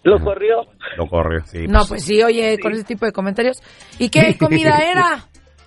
Lo corrió, sí. No, pues sí, oye, con ese tipo de comentarios. ¿Y qué comida era?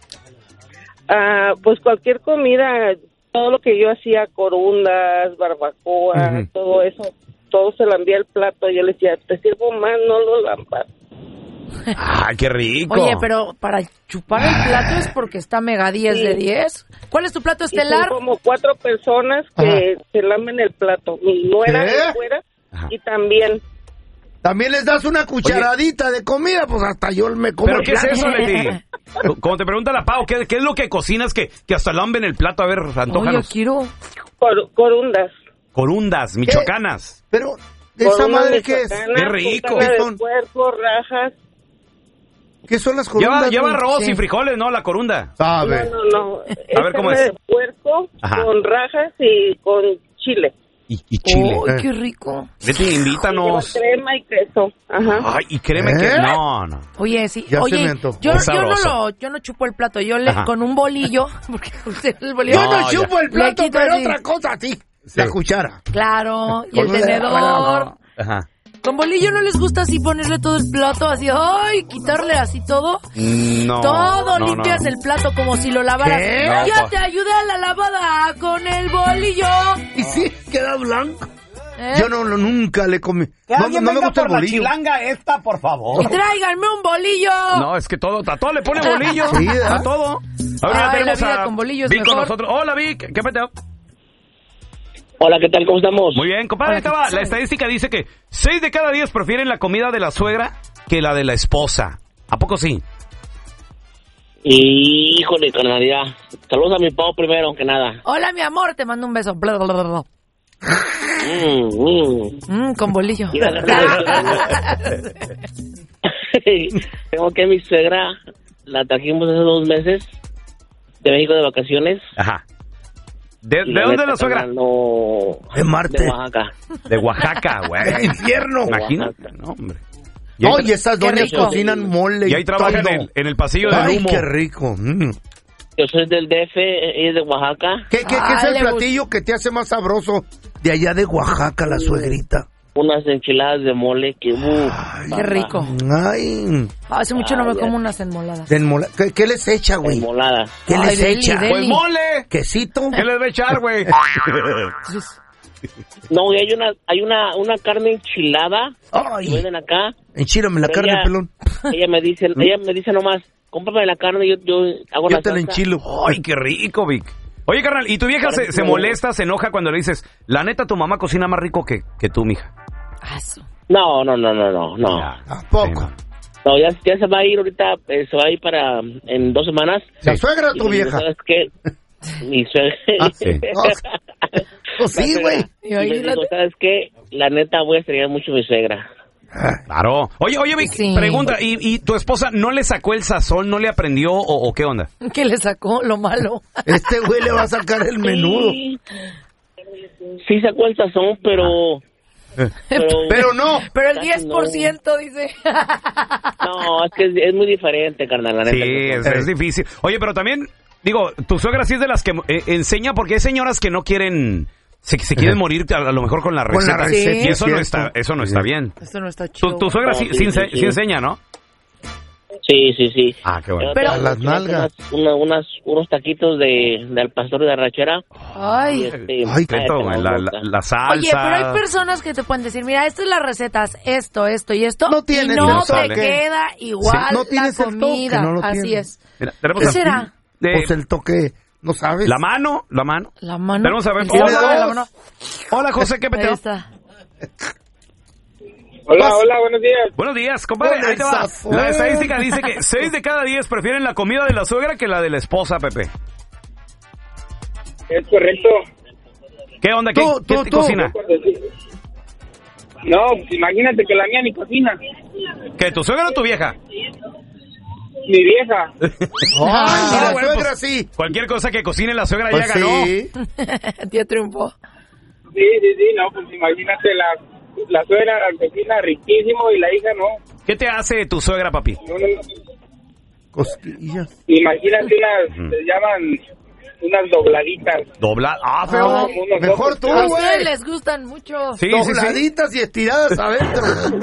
pues cualquier comida, todo lo que yo hacía, corundas, barbacoa, todo eso, todo se lambía el plato. Yo le decía, te sirvo más, no lo lampas. ¡Ay, qué rico! Oye, pero para chupar el plato es porque está mega 10 de 10. ¿Cuál es tu plato estelar? Son como 4 personas que se lamen el plato. Mi nuera de fuera y también. También les das una cucharadita de comida, pues hasta yo me como. ¿Pero el qué es plato. eso, Leti? Como te pregunta la Pau, ¿qué es lo que cocinas que hasta lamben el plato? A ver, antójanos. Oye, quiero... Corundas. Corundas, michoacanas. Pero, ¿de esa madre qué es? ¡Qué rico! ¿Qué son? Puerco, rajas. ¿Qué son las corundas? Lleva arroz y frijoles, ¿no? La corunda. ¿Sabe? No. A ver, ¿cómo es? De puerco con rajas y con chile. Y chile. ¡Ay, qué rico! Leti, invítanos. Lleva crema y queso. Ajá. Ay, y créeme que... No. Oye, sí. Ya Oye, se me antojó. yo no chupo el plato. Yo con un bolillo, porque el bolillo... Yo no chupo el plato, le quito pero así. otra cosa, sí. La cuchara. Claro, y el Con una- tenedor. Ajá. Con bolillo no les gusta así ponerle todo el plato, así, ¡ay! Quitarle así todo. No. Todo limpias el plato como si lo lavaras. ¿Qué? No, Ya pues. te ayudé a la lavada con el bolillo. Y sí, queda blanco. ¿Eh? Yo nunca le comí. No me gusta el bolillo. esta, por favor. Y tráiganme un bolillo. No, es que a todo le pone bolillo. Sí, ¿verdad? A todo. A ver, ya Ay, tenemos la vida a con bolillo es Vic con mejor. nosotros. Hola, Vic. ¿Qué peteo? Hola, ¿qué tal? ¿Cómo estamos? Muy bien, compadre. Hola, ¿qué La tal? estadística dice que 6 de cada 10 prefieren la comida de la suegra que la de la esposa. ¿A poco sí? Híjole, carnalidad. Saludos a mi Pau primero, que nada. Hola, mi amor, te mando un beso. Bla, bla, bla, bla. Con bolillo. Mira, tengo que mi suegra la trajimos hace 2 meses de México de vacaciones. Ajá. ¿De Y dónde neta, es la suegra? carnal, no... De Marte. De Oaxaca. De Oaxaca, güey. Infierno. Imagínate, no, hombre. Y ahí, Oye, esas doñas rico. cocinan mole y ahí trabajan todo. en el pasillo del Ay, humo. qué rico. Yo soy del DF, ella es de Oaxaca. ¿Qué es el platillo que te hace más sabroso de allá de Oaxaca, la suegrita? Unas enchiladas de mole que... Qué rico. Ay, Hace mucho no me como unas enmoladas. ¿Qué les echa, güey? Enmoladas. ¿Qué Ay, les deli, echa? deli. ¡Pues mole! ¿Quesito? ¿Qué les va a echar, güey? No, y hay una carne enchilada que Ay, venden acá. enchírame la Pero carne, ella- pelón. Ella me dice nomás, cómprame la carne, yo hago Yo la te la salsa. enchilo. ¡Ay, qué rico, Vic! Oye, carnal, ¿y tu vieja se molesta, se enoja cuando le dices, la neta, tu mamá cocina más rico que tú, mija? No. Tampoco. No, ya se va a ir ahorita, se va a ir para en 2 semanas. ¿La suegra o Y tu me dijo, vieja? ¿sabes qué? Mi suegra. Ah, sí. Pues sí, güey. Y me dijo, ¿sabes qué? La neta, voy a extrañar mucho a mi suegra. Claro. Oye, Vic, Sí. pregunta, ¿y tu esposa no le sacó el sazón, no le aprendió o qué onda? ¿Qué le sacó lo malo? Este güey le va a sacar el menudo. Sí sacó el sazón, pero Pero no. Pero el Casi 10% dice. no, es que es muy diferente, carnal, la neta. Sí, es difícil. Oye, pero también, digo, tu suegra sí es de las que enseña, porque hay señoras que no quieren, se quieren morir a lo mejor con la Con la receta. receta, Y eso no cierto. eso no está bien. Esto no está chido. Tu suegra No, sí sí, enseña, ¿no? Sí. Ah, qué bueno. Pero- A las nalgas. Unos taquitos del pastor de arrachera. Ay. Ay, Esto, la salsa. Oye, pero hay personas que te pueden decir, mira, estas son las recetas, esto y esto. No tienes y no el te toque. queda igual Sí, no tienes la el toque, comida. no lo Así tienes. es. Mira, tenemos ¿Qué a- será? Pues el toque, ¿no sabes? La mano. La mano. Tenemos a ver. El sabor de Hola, la mano. Hola, José, ¿qué Ahí peteo? está. Hola, buenos días. Buenos días, compadre. Con Ahí te el va. sazón. La estadística dice que 6 de cada 10 prefieren la comida de la suegra que la de la esposa, Pepe. Es correcto. ¿Qué onda? ¿Qué Tú. cocina? No, imagínate que la mía ni cocina. ¿Qué, tu suegra o tu vieja? Mi vieja. Ay, la bueno, suegra pues, sí. Cualquier cosa que cocine la suegra Pues ya ganó. sí. Tía triunfó. Sí, no, pues imagínate la suegra cocina riquísimo y la hija no. ¿Qué te hace tu suegra, papi? Cosquillas. Imagínate se llaman unas dobladitas. Dobla. Ah, feo. Como unos Mejor ojos. tú, A güey. ustedes les gustan mucho. Sí, sí, sí. Dobladitas y estiradas adentro.